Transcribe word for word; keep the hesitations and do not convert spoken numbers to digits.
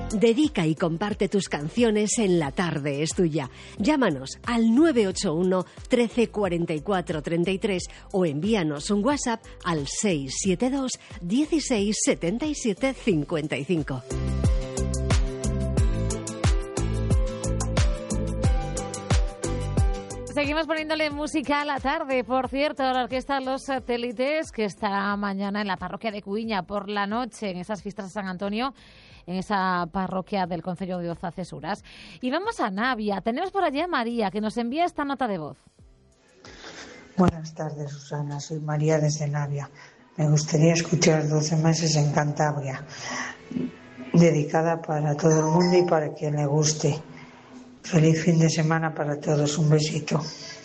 Dedica y comparte tus canciones en La Tarde es Tuya. Llámanos al nueve ocho uno, trece, cuarenta y cuatro, treinta y tres o envíanos un WhatsApp al seis siete dos, dieciséis, setenta y siete, cincuenta y cinco. Seguimos poniéndole música a la tarde. Por cierto, la Orquesta Los Satélites, que estará mañana en la parroquia de Cuiña por la noche, en esas fiestas de San Antonio, en esa parroquia del concello de Oza Cesuras. Y vamos a Navia. Tenemos por allí a María, que nos envía esta nota de voz. Buenas tardes, Susana. Soy María desde Navia. Me gustaría escuchar doce meses en Cantabria, dedicada para todo el mundo y para quien le guste. Feliz fin de semana para todos. Un besito.